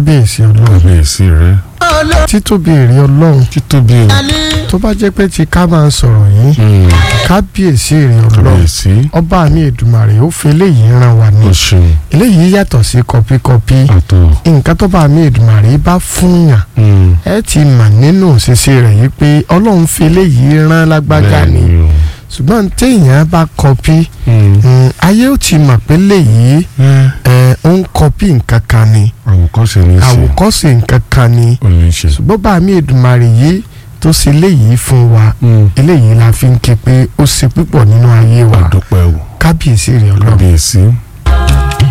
kábíyèsí ọlọ́run kábíyèsí rẹ. títóbi èrè ọlọ́run títóbi o. tó bá jẹ́ pé tí ká máa sọ̀rọ̀ yìí kábíyèsí èrè ọlọ́run kábíyèsí. ọba mi Èdùmàrè ó fi eléyìí ràn wá ní o ṣeun. eléyìí yàtọ̀ sí kọpíkọpí àtọ̀. nǹkan tó bá mi Èdùmàrè bá fún yàn ẹ ti mà nínú òṣìṣẹ́ rẹ̀ yìí pé ọlọ́run fi eléyìí rán lágbájá ni bẹ́ẹ̀ni o. ṣùgbọ́n téèyàn bá kọpí ayé ó ti mọ̀ pé léyìí ó ń kọpí nǹkan kan ni àwòkọ́ṣe ní í ṣe. àwòkọ́ṣe nǹkan kan ni ó ní í ṣe. ṣùgbọ́n bá mi Èdùmàrè yìí tó ṣe léyìí fún wa eléyìí la fi ń ké pé ó ṣe púpọ̀ nínú ayé wa àdúpẹ́ o. kábíyèsí rẹ̀ ọlọ́run kábíyèsí.